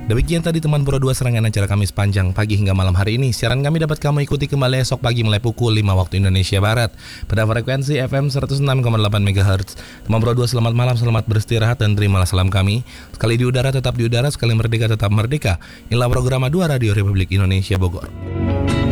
Demikian tadi teman Pro 2 serangan acara kami sepanjang pagi hingga malam hari ini. Siaran kami dapat kamu ikuti kembali esok pagi mulai pukul 5 waktu Indonesia Barat pada frekuensi FM 106,8 MHz. Teman Pro 2 selamat malam, selamat beristirahat dan terimalah salam kami. Sekali di udara tetap di udara, sekali merdeka tetap merdeka. Inilah program 2 Radio Republik Indonesia Bogor.